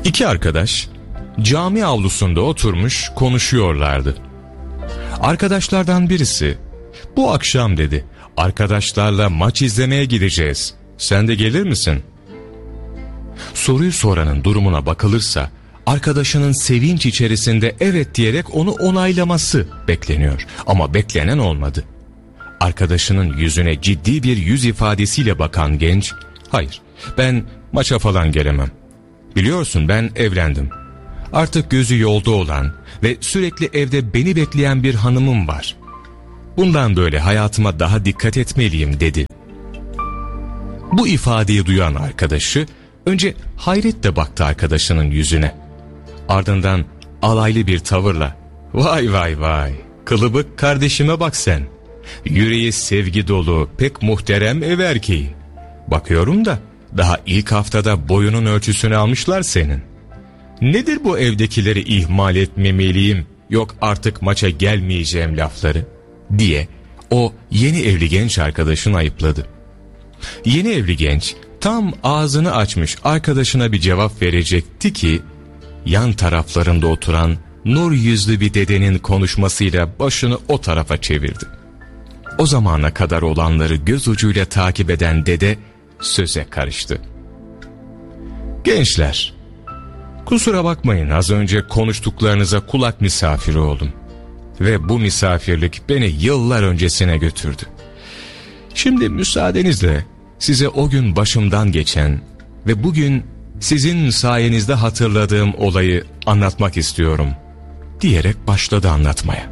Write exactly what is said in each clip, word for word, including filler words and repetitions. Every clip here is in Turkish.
İki arkadaş cami avlusunda oturmuş konuşuyorlardı. Arkadaşlardan birisi, "Bu akşam," dedi, "arkadaşlarla maç izlemeye gideceğiz. Sen de gelir misin?" Soruyu soranın durumuna bakılırsa arkadaşının sevinç içerisinde evet diyerek onu onaylaması bekleniyor. Ama beklenen olmadı. Arkadaşının yüzüne ciddi bir yüz ifadesiyle bakan genç, "Hayır, ben maça falan gelemem. Biliyorsun ben evlendim. Artık gözü yolda olan ve sürekli evde beni bekleyen bir hanımım var. Bundan böyle hayatıma daha dikkat etmeliyim," dedi. Bu ifadeyi duyan arkadaşı önce hayretle baktı arkadaşının yüzüne. Ardından alaylı bir tavırla, "Vay vay vay, kılıbık kardeşime bak sen. Yüreği sevgi dolu, pek muhterem ev erkeği. Bakıyorum da daha ilk haftada boyunun ölçüsünü almışlar senin. Nedir bu evdekileri ihmal etmemeliyim, yok artık maça gelmeyeceğim lafları?" diye o yeni evli genç arkadaşını ayıpladı. Yeni evli genç tam ağzını açmış arkadaşına bir cevap verecekti ki yan taraflarında oturan nur yüzlü bir dedenin konuşmasıyla başını o tarafa çevirdi. O zamana kadar olanları göz ucuyla takip eden dede söze karıştı. "Gençler, kusura bakmayın, az önce konuştuklarınıza kulak misafiri oldum. Ve bu misafirlik beni yıllar öncesine götürdü. Şimdi müsaadenizle size o gün başımdan geçen ve bugün sizin sayenizde hatırladığım olayı anlatmak istiyorum," diyerek başladı anlatmaya.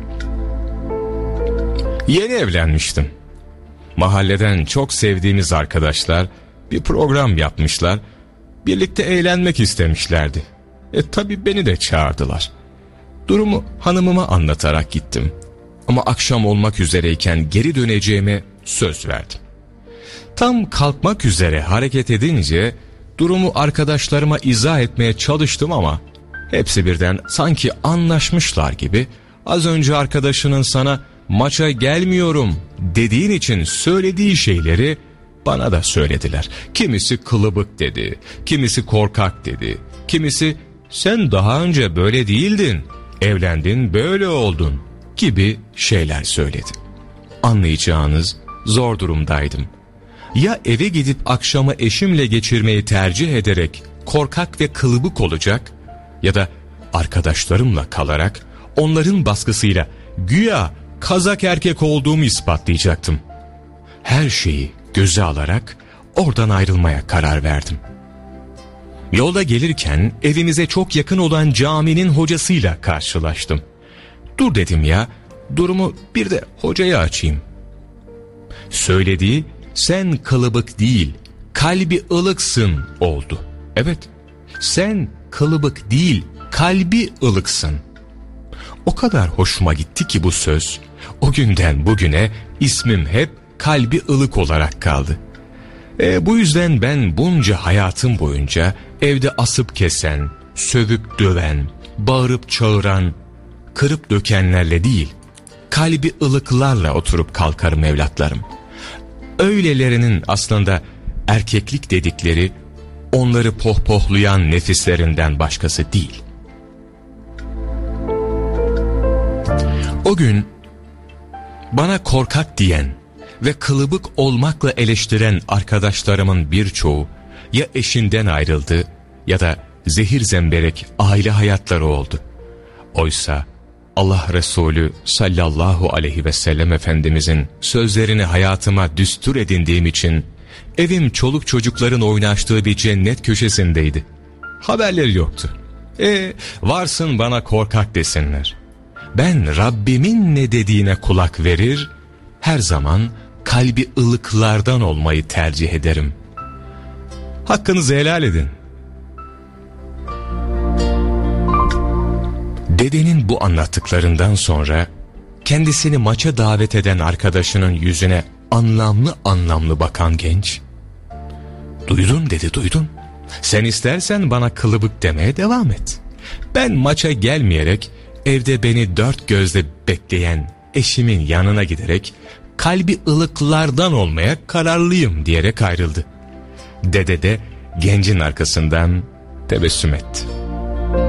"Yeni evlenmiştim. Mahalleden çok sevdiğimiz arkadaşlar bir program yapmışlar. Birlikte eğlenmek istemişlerdi. E tabi beni de çağırdılar. Durumu hanımıma anlatarak gittim. Ama akşam olmak üzereyken geri döneceğime söz verdim. Tam kalkmak üzere hareket edince durumu arkadaşlarıma izah etmeye çalıştım ama hepsi birden sanki anlaşmışlar gibi az önce arkadaşının sana maça gelmiyorum dediğin için söylediği şeyleri bana da söylediler. Kimisi kılıbık dedi, kimisi korkak dedi, kimisi sen daha önce böyle değildin, evlendin böyle oldun gibi şeyler söyledi. Anlayacağınız zor durumdaydım. Ya eve gidip akşamı eşimle geçirmeyi tercih ederek korkak ve kılıbık olacak ya da arkadaşlarımla kalarak onların baskısıyla güya kazak erkek olduğumu ispatlayacaktım. Her şeyi göze alarak oradan ayrılmaya karar verdim. Yolda gelirken evimize çok yakın olan caminin hocasıyla karşılaştım. Dur dedim ya, durumu bir de hocaya açayım. Söylediği sen kılıbık değil, kalbi ılıksın oldu. Evet, sen kılıbık değil, kalbi ılıksın. O kadar hoşuma gitti ki bu söz, o günden bugüne ismim hep kalbi ılık olarak kaldı. E, bu yüzden ben bunca hayatım boyunca evde asıp kesen, sövüp döven, bağırıp çağıran, kırıp dökenlerle değil, kalbi ılıklarla oturup kalkarım evlatlarım. Öylelerinin aslında erkeklik dedikleri onları pohpohlayan nefislerinden başkası değil. O gün bana korkak diyen ve kılıbık olmakla eleştiren arkadaşlarımın birçoğu ya eşinden ayrıldı ya da zehir zemberek aile hayatları oldu. Oysa Allah Resulü sallallahu aleyhi ve sellem Efendimizin sözlerini hayatıma düstur edindiğim için evim çoluk çocukların oynaştığı bir cennet köşesindeydi. Haberleri yoktu. E varsın bana korkak desinler. Ben Rabbimin ne dediğine kulak verir, her zaman kalbi ılıklardan olmayı tercih ederim. Hakkınızı helal edin. Dedenin bu anlattıklarından sonra kendisini maça davet eden arkadaşının yüzüne anlamlı anlamlı bakan genç, "Duydun," dedi, "duydun. Sen istersen bana kılıbık demeye devam et. Ben maça gelmeyerek evde beni dört gözle bekleyen eşimin yanına giderek kalbi ılıklardan olmaya kararlıyım," diyerek ayrıldı. Dede de gencin arkasından tebessüm etti.